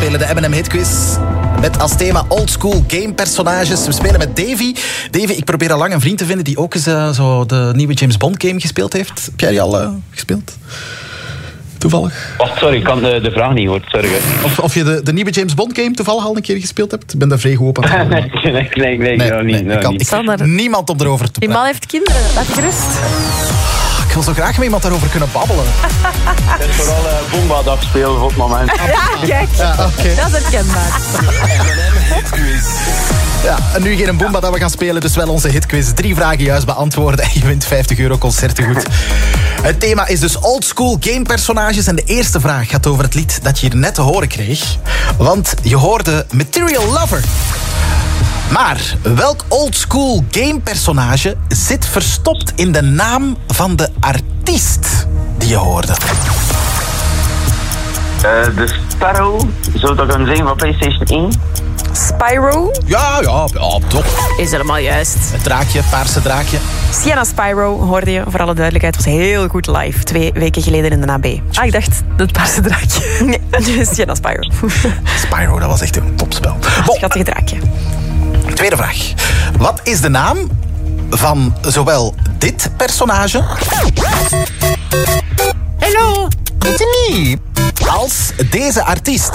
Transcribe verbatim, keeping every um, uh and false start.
spelen de M en M Hitquiz. Met als thema oldschool gamepersonages. We spelen met Davy. Davy, ik probeer al lang een vriend te vinden die ook eens uh, zo de nieuwe James Bond game gespeeld heeft. Heb jij die al uh, gespeeld? Toevallig? Oh, sorry, ik kan de, de vraag niet gehoord. Sorry. Of, of je de, de nieuwe James Bond game toevallig al een keer gespeeld hebt? Ik ben daar vrij goed op aan het nee, nee, nee, nee, nee, nee, no, niet. nee, No, ik kan, niet. ik kan niemand om erover te praten. Die man heeft kinderen, laat je gerust. Ik wil zo graag met iemand daarover kunnen babbelen. Het is vooral uh, Boomba afspelen op het moment. Ja, kijk. Ja, okay. Dat is herkenbaar. Ja, en nu geen Boomba dat we gaan spelen, dus wel onze hitquiz. Drie vragen juist beantwoorden en je wint vijftig euro concertengoed. Het thema is dus oldschool gamepersonages. En de eerste vraag gaat over het lied dat je hier net te horen kreeg. Want je hoorde Material Lover. Maar welk oldschool gamepersonage zit verstopt in de naam van de artiest die je hoorde? Uh, de Sparrow, zou dat kunnen zijn van PlayStation één? Spyro? Ja, ja, ja, toch. Is helemaal juist. Het draakje, paarse draakje. Sienna Spyro hoorde je, voor alle duidelijkheid, was heel goed live. Twee weken geleden in de A B. Ah, ik dacht, dat paarse draakje. Nee, Sienna Spyro. Spyro, dat was echt een topspel. Bon. Schattige draakje. Tweede vraag. Wat is de naam van zowel dit personage... Hello, it's me. Als deze artiest?